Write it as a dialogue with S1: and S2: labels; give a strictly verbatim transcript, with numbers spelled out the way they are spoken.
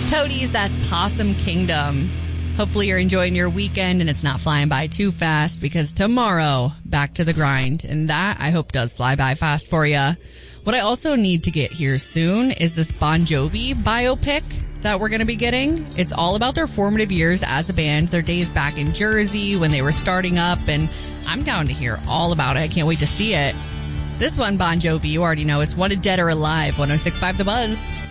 S1: Toadies, that's Possum Kingdom. Hopefully you're enjoying your weekend and it's not flying by too fast, because tomorrow, back to the grind. And that, I hope, does fly by fast for you. What I also need to get here soon is this Bon Jovi biopic that we're going to be getting. It's all about their formative years as a band, their days back in Jersey when they were starting up, and I'm down to hear all about it. I can't wait to see it. This one, Bon Jovi, you already know, it's Wanted Dead or Alive, one oh six point five The Buzz.